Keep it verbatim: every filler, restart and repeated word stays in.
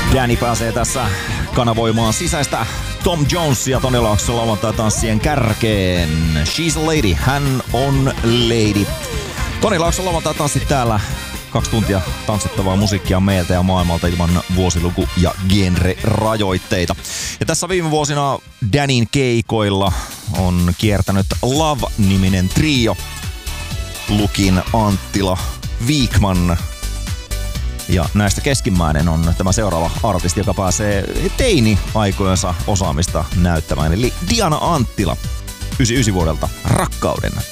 Danny pääsee tässä kanavoimaan sisäistä Tom Jonesia Toni Laakson lauantai-tanssien kärkeen. She's a lady, hän on lady. Toni Laakson lauantai-tanssit täällä. Kaksi tuntia tanssittavaa musiikkia meiltä ja maailmalta ilman vuosiluku- ja genre-rajoitteita. Ja tässä viime vuosina Danin keikoilla on kiertänyt Love-niminen trio. Lukin, Anttila, Viikman. Ja näistä keskimmäinen on tämä seuraava artisti, joka pääsee teini-aikojensa osaamista näyttämään. Eli Diana Anttila, yhdeksänkymmentäyhdeksän vuodelta, Rakkauden.